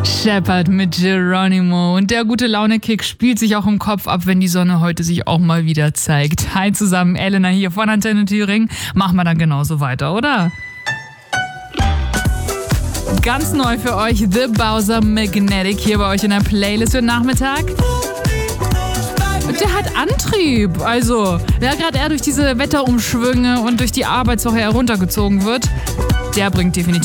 Shepherd mit Geronimo. Und der gute Laune-Kick spielt sich auch im Kopf ab, wenn die Sonne heute sich auch mal wieder zeigt. Hi zusammen, Elena hier von Antenne Thüringen. Machen wir dann genauso weiter, oder? Ganz neu für euch The Bowser Magnetic hier bei euch in der Playlist für den Nachmittag. Der hat Antrieb. Also, wer gerade eher durch diese Wetterumschwünge und durch die Arbeitswoche heruntergezogen wird, der bringt definitiv